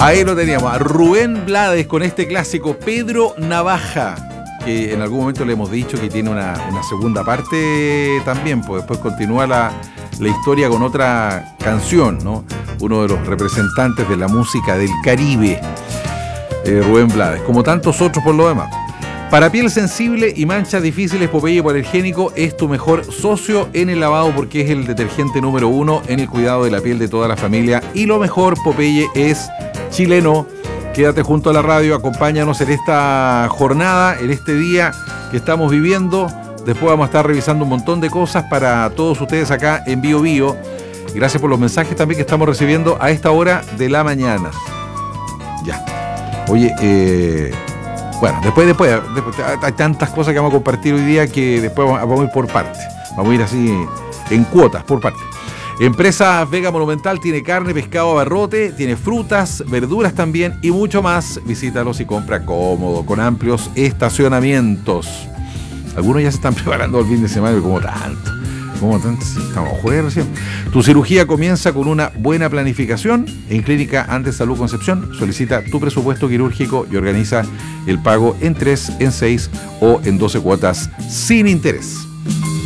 Ahí lo teníamos, a Rubén Blades con este clásico Pedro Navaja, que en algún momento le hemos dicho que tiene una segunda parte también, pues después continúa la historia con otra canción, ¿no? Uno de los representantes de la música del Caribe, Rubén Blades, como tantos otros por lo demás. Para piel sensible y manchas difíciles, Popeye Hipoalergénico es tu mejor socio en el lavado porque es el detergente número 1 en el cuidado de la piel de toda la familia. Y lo mejor, Popeye es chileno. Quédate junto a la radio, acompáñanos en esta jornada, en este día que estamos viviendo. Después vamos a estar revisando un montón de cosas para todos ustedes acá en Bio Bio. Gracias por los mensajes también que estamos recibiendo a esta hora de la mañana. Ya. Oye, bueno, después hay tantas cosas que vamos a compartir hoy día que después vamos a ir por partes. Vamos a ir así en cuotas, por partes. Empresa Vega Monumental tiene carne, pescado, abarrote, tiene frutas, verduras también y mucho más. Visítalos y compra cómodo, con amplios estacionamientos. Algunos ya se están preparando el fin de semana, como tanto. Sí, estamos jueves recién. Tu cirugía comienza con una buena planificación. En Clínica Andes Salud Concepción solicita tu presupuesto quirúrgico y organiza el pago en 3, en 6 o en 12 cuotas sin interés.